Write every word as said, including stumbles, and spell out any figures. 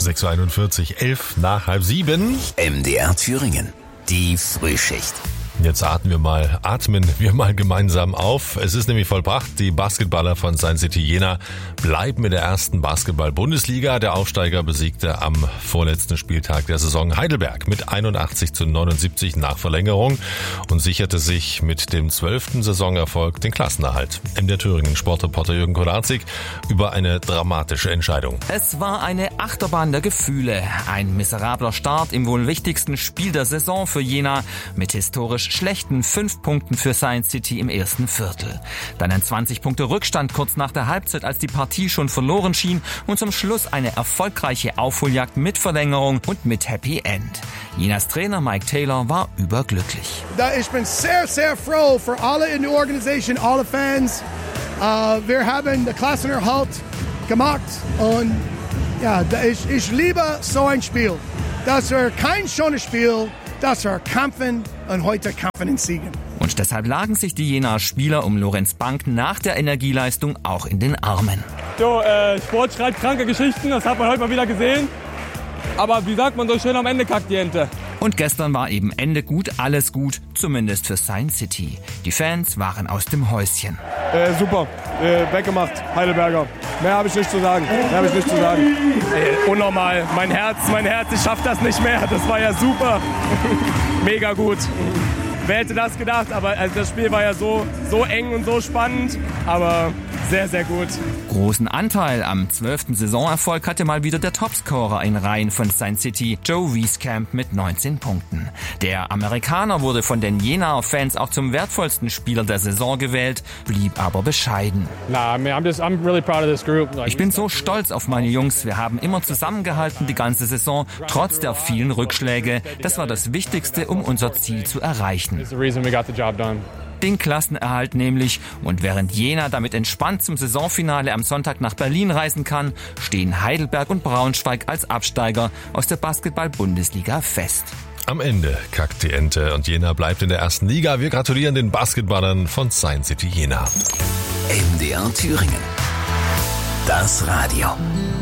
sechs Uhr einundvierzig, elf nach halb sieben. M D R Thüringen, die Frühschicht. Jetzt atmen wir mal, atmen wir mal gemeinsam auf. Es ist nämlich vollbracht. Die Basketballer von Science City Jena bleiben in der ersten Basketball-Bundesliga. Der Aufsteiger besiegte am vorletzten Spieltag der Saison Heidelberg mit einundachtzig zu neunundsiebzig nach Verlängerung und sicherte sich mit dem zwölften Saisonerfolg den Klassenerhalt. M D R Thüringen Sportreporter Jürgen Kolarczyk über eine dramatische Entscheidung. Es war eine Achterbahn der Gefühle. Ein miserabler Start im wohl wichtigsten Spiel der Saison für Jena mit historisch schlechten fünf Punkten für Science City im ersten Viertel. Dann ein zwanzig Punkte Rückstand kurz nach der Halbzeit, als die Partie schon verloren schien, und zum Schluss eine erfolgreiche Aufholjagd mit Verlängerung und mit Happy End. Jenas Trainer Mike Taylor war überglücklich. Ich bin sehr, sehr froh für alle in der Organisation, alle Fans. Uh, wir haben den Klassenerhalt gemacht und ja, ich, ich liebe so ein Spiel. Das war kein schönes Spiel. Das war Kämpfen und heute Kämpfen in Siegen. Und deshalb lagen sich die Jenaer Spieler um Lorenz Bank nach der Energieleistung auch in den Armen. So, äh, Sport schreibt kranke Geschichten, das hat man heute mal wieder gesehen. Aber wie sagt man so schön, am Ende kackt die Ente. Und gestern war eben Ende gut, alles gut, zumindest für Science City. Die Fans waren aus dem Häuschen. Äh, super, äh, weggemacht, Heidelberger. Mehr habe ich nicht zu sagen, mehr habe ich nicht zu sagen. Ey, unnormal, mein Herz, mein Herz, ich schaff das nicht mehr. Das war ja super, mega gut. Wer hätte das gedacht, aber also das Spiel war ja so, so eng und so spannend, aber sehr, sehr gut. Großen Anteil am zwölften Saisonerfolg hatte mal wieder der Topscorer in Reihen von Science City, Joe Wieskamp mit neunzehn Punkten. Der Amerikaner wurde von den Jenaer Fans auch zum wertvollsten Spieler der Saison gewählt, blieb aber bescheiden. Ich bin so stolz auf meine Jungs. Wir haben immer zusammengehalten die ganze Saison, trotz der vielen Rückschläge. Das war das Wichtigste, um unser Ziel zu erreichen. Den Klassenerhalt nämlich. Und während Jena damit entspannt zum Saisonfinale am Sonntag nach Berlin reisen kann, stehen Heidelberg und Braunschweig als Absteiger aus der Basketball-Bundesliga fest. Am Ende kackt die Ente und Jena bleibt in der ersten Liga. Wir gratulieren den Basketballern von Science City Jena. M D R Thüringen. Das Radio.